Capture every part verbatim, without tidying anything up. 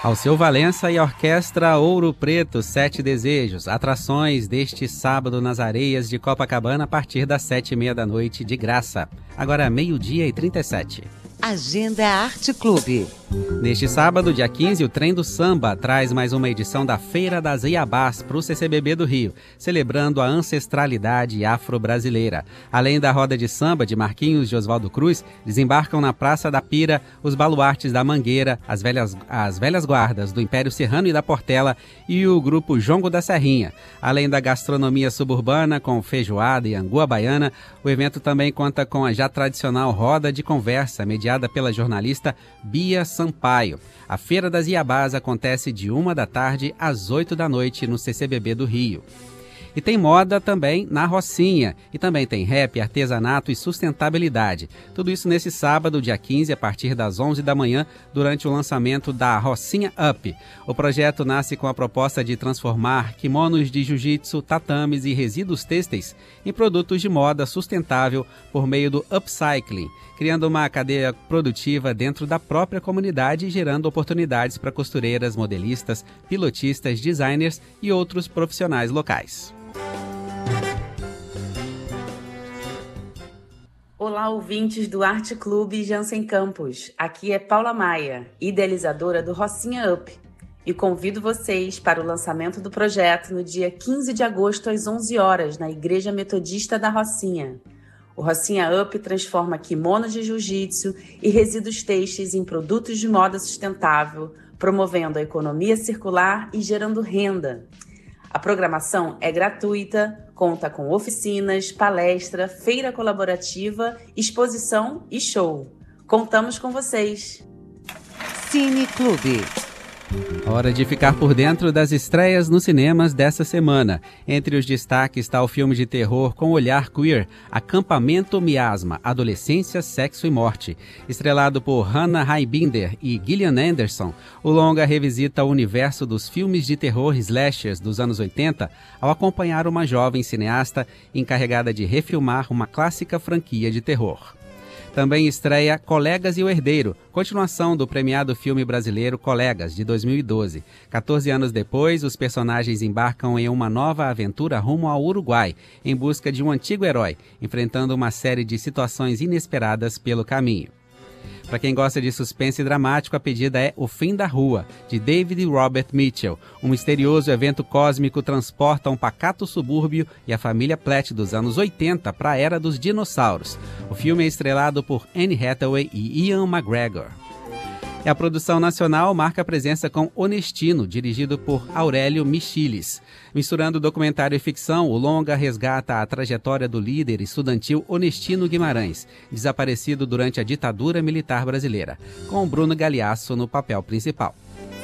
Alceu Valença e a Orquestra Ouro Preto, Sete Desejos. Atrações deste sábado nas areias de Copacabana a partir das sete e meia da noite, de graça. Agora meio-dia e trinta e sete. Agenda Arte Clube. Neste sábado, dia quinze, o Trem do Samba traz mais uma edição da Feira das Iabás para o C C B B do Rio, celebrando a ancestralidade afro-brasileira. Além da roda de samba de Marquinhos de Oswaldo Cruz, desembarcam na Praça da Pira os baluartes da Mangueira, as velhas, as velhas guardas do Império Serrano e da Portela e o grupo Jongo da Serrinha. Além da gastronomia suburbana com feijoada e angu à baiana, o evento também conta com a já tradicional roda de conversa, mediada pela jornalista Bia Sampaio. A Feira das Iabás acontece de uma da tarde às oito da noite no C C B B do Rio. E tem moda também na Rocinha. E também tem rap, artesanato e sustentabilidade. Tudo isso nesse sábado, dia quinze, a partir das onze da manhã, durante o lançamento da Rocinha Up. O projeto nasce com a proposta de transformar kimonos de jiu-jitsu, tatames e resíduos têxteis em produtos de moda sustentável por meio do upcycling, criando uma cadeia produtiva dentro da própria comunidade e gerando oportunidades para costureiras, modelistas, pilotistas, designers e outros profissionais locais. Olá, ouvintes do Arte Clube Jansen Campos. Aqui é Paula Maia, idealizadora do Rocinha Up, e convido vocês para o lançamento do projeto no dia quinze de agosto às onze horas na Igreja Metodista da Rocinha. O Rocinha Up transforma kimonos de jiu-jitsu e resíduos têxteis em produtos de moda sustentável, promovendo a economia circular e gerando renda. A programação é gratuita, conta com oficinas, palestra, feira colaborativa, exposição e show. Contamos com vocês! Cine Clube. Hora de ficar por dentro das estreias nos cinemas dessa semana. Entre os destaques está o filme de terror com olhar queer, Acampamento Miasma, Adolescência, Sexo e Morte. Estrelado por Hannah Heibinder e Gillian Anderson, o longa revisita o universo dos filmes de terror slashers dos anos oitenta ao acompanhar uma jovem cineasta encarregada de refilmar uma clássica franquia de terror. Também estreia Colegas e o Herdeiro, continuação do premiado filme brasileiro Colegas, de dois mil e doze. quatorze anos depois, os personagens embarcam em uma nova aventura rumo ao Uruguai, em busca de um antigo herói, enfrentando uma série de situações inesperadas pelo caminho. Para quem gosta de suspense dramático, a pedida é O Fim da Rua, de David Robert Mitchell. Um misterioso evento cósmico transporta um pacato subúrbio e a família Platt dos anos oitenta para a era dos dinossauros. O filme é estrelado por Anne Hathaway e Ian McGregor. E a produção nacional marca a presença com Honestino, dirigido por Aurélio Michilis. Misturando documentário e ficção, o longa resgata a trajetória do líder estudantil Honestino Guimarães, desaparecido durante a ditadura militar brasileira, com Bruno Galhaço no papel principal.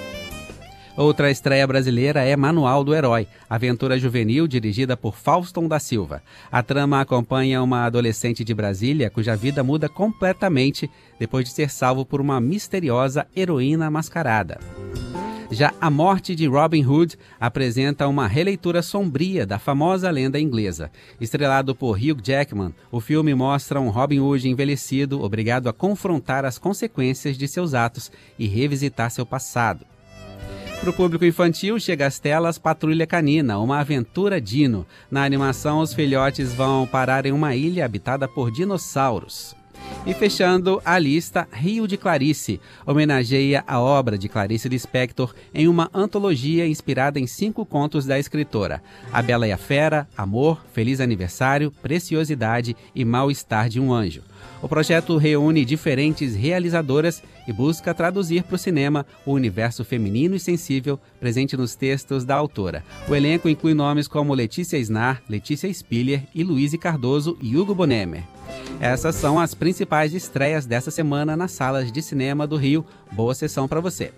Outra estreia brasileira é Manual do Herói, aventura juvenil dirigida por Fauston da Silva. A trama acompanha uma adolescente de Brasília cuja vida muda completamente depois de ser salvo por uma misteriosa heroína mascarada. Já A Morte de Robin Hood apresenta uma releitura sombria da famosa lenda inglesa. Estrelado por Hugh Jackman, o filme mostra um Robin Hood envelhecido, obrigado a confrontar as consequências de seus atos e revisitar seu passado. Para o público infantil, chega às telas Patrulha Canina, uma aventura dino. Na animação, os filhotes vão parar em uma ilha habitada por dinossauros. E fechando a lista, Rio de Clarice homenageia a obra de Clarice Lispector em uma antologia inspirada em cinco contos da escritora: A Bela e a Fera, Amor, Feliz Aniversário, Preciosidade e Mal-Estar de um Anjo. O projeto reúne diferentes realizadoras e busca traduzir para o cinema o universo feminino e sensível presente nos textos da autora. O elenco inclui nomes como Letícia Snar, Letícia Spiller, Luíse Cardoso e Hugo Bonemer. Essas são as principais estreias dessa semana nas salas de cinema do Rio. Boa sessão para você!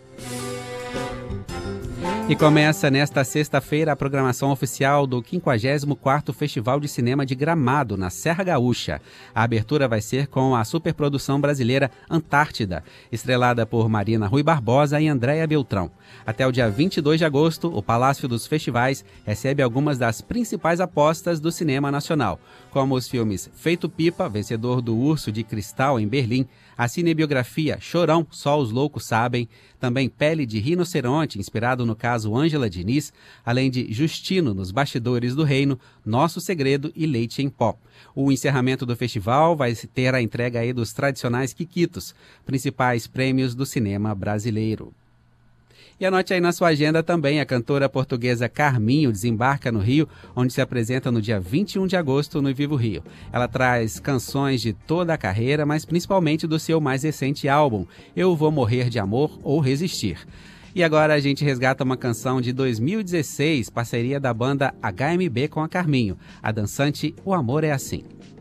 E começa nesta sexta-feira a programação oficial do quinquagésimo quarto Festival de Cinema de Gramado, na Serra Gaúcha. A abertura vai ser com a superprodução brasileira Antártida, estrelada por Marina Rui Barbosa e Andréa Beltrão. Até o dia vinte e dois de agosto, o Palácio dos Festivais recebe algumas das principais apostas do cinema nacional, como os filmes Feito Pipa, vencedor do Urso de Cristal em Berlim, A cinebiografia Chorão, Só os Loucos Sabem, também Pele de Rinoceronte, inspirado no caso Ângela Diniz, além de Justino nos Bastidores do Reino, Nosso Segredo e Leite em Pó. O encerramento do festival vai ter a entrega aí dos tradicionais quiquitos, principais prêmios do cinema brasileiro. E anote aí na sua agenda também, a cantora portuguesa Carminho desembarca no Rio, onde se apresenta no dia vinte e um de agosto no Vivo Rio. Ela traz canções de toda a carreira, mas principalmente do seu mais recente álbum, Eu Vou Morrer de Amor ou Resistir. E agora a gente resgata uma canção de dois mil e dezesseis, parceria da banda H M B com a Carminho, a dançante O Amor é Assim.